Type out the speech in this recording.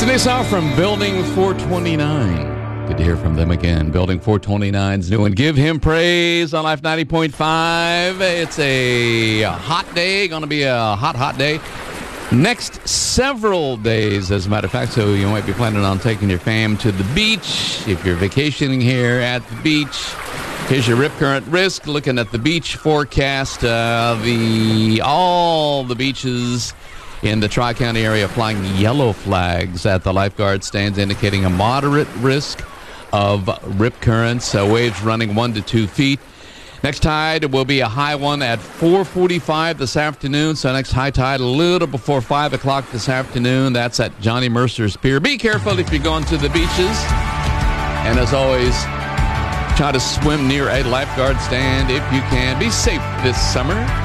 It's a new song from Building 429. Good to hear from them again. Building 429's new one. Give Him Praise on Life 90.5. It's a hot day. Going to be a hot day. Next several days, as a matter of fact, so you might be planning on taking your fam to the beach. If you're vacationing here at the beach, here's your rip current risk. Looking at the beach forecast, all the beaches in the Tri-County area flying yellow flags at the lifeguard stands, indicating a moderate risk of rip currents, waves running 1 to 2 feet. Next tide will be a high one at 4:45 this afternoon, so next high tide a little before 5 o'clock this afternoon. That's at Johnny Mercer's Pier. Be careful if you're going to the beaches. And as always, try to swim near a lifeguard stand if you can. Be safe this summer.